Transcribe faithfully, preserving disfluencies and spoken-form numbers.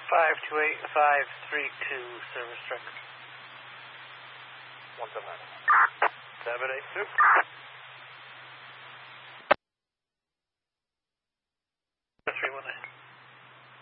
five two eight five three two, service truck. one seven nine. seven eight two.